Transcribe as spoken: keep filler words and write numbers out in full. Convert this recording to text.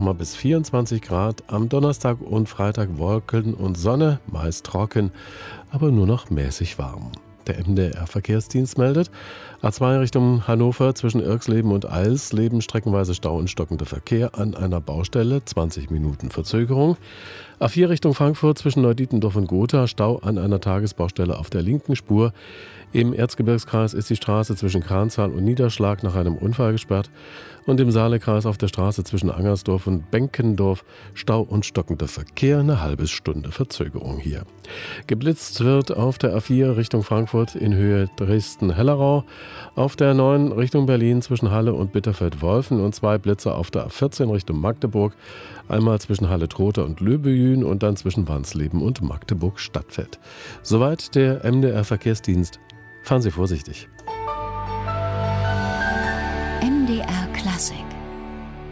mal bis vierundzwanzig Grad. Am Donnerstag und Freitag Wolken und Sonne, meist trocken, aber nur noch mäßig warm. Der M D R-Verkehrsdienst meldet, A zwei Richtung Hannover zwischen Irxleben und Eilsleben streckenweise Stau und stockender Verkehr an einer Baustelle, zwanzig Minuten Verzögerung. A vier Richtung Frankfurt zwischen Neudietendorf und Gotha, Stau an einer Tagesbaustelle auf der linken Spur. Im Erzgebirgskreis ist die Straße zwischen Kranzahl und Niederschlag nach einem Unfall gesperrt und im Saalekreis auf der Straße zwischen Angersdorf und Benkendorf Stau und stockender Verkehr, eine halbe Stunde Verzögerung hier. Geblitzt wird auf der A vier Richtung Frankfurt in Höhe Dresden-Hellerau, auf der neun Richtung Berlin zwischen Halle und Bitterfeld-Wolfen und zwei Blitze auf der A vierzehn Richtung Magdeburg, einmal zwischen Halle-Trotha und Löbejün und dann zwischen Wansleben und Magdeburg-Stadtfeld. Soweit der M D R-Verkehrsdienst. Fahren Sie vorsichtig.